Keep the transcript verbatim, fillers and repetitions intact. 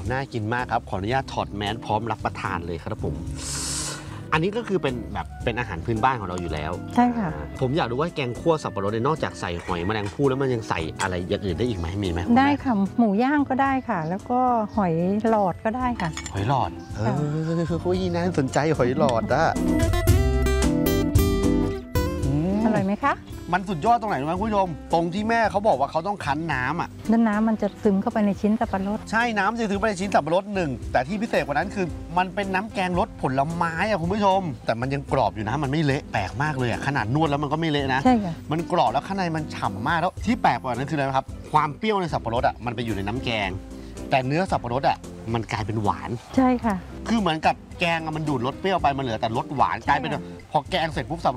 น่ากินมากครับขออนุญาตถอดแมสพร้อมรับประทานเลยครับผมอันนี้ก็คือเป็นแบบเป็นอาหารพื้นบ้านของเราอยู่แล้วใช่ค่ะผมอยากรู้ว่าแกงคั่วสับปะรดเนี่ยนอกจากใส่หอยแมลงภู่แล้วมันยังใส่อะไรอย่างอื่นได้อีกไหมมีไหมได้ค่ะหมูย่างก็ได้ค่ะ แล้วก็หอยหลอดก็ได้ค่ะหอยหลอดเออคุยน่าสนใจหอยหลอดอะอร่อยไหมคะมันสุดยอดตรงไหนรู้ไหมคุณผู้ชมตรงที่แม่เขาบอกว่าเขาต้องคั้นน้ำอ่ะด้านน้ำมันจะซึมเข้าไปในชิ้นสับปะรดใช่น้ำจะถือไปในชิ้นสับปะรดหนึ่งแต่ที่พิเศษกว่านั้นคือมันเป็นน้ำแกงรสผลไม้อะคุณผู้ชม แต่มันยังกรอบอยู่นะมันไม่เละแปลกมากเลยอะขนาดนวดแล้วมันก็ไม่เละนะใช่ค่ะมันกรอบแล้วข้างในมันฉ่ำมากแล้วที่แปลกกว่านั้นคืออะไรครับความเปรี้ยวในสับปะรดอะมันไปอยู่ในน้ำแกง แต่เนื้อสับปะรดอะมันกลายเป็นหวานใช่ค่ะคือเหมือนกับแกงอะมันดูดรสเปรี้ยวไปมันเหลือแต่รสหวานกลายเป็นพอแกงเสร็จปุ๊บสับ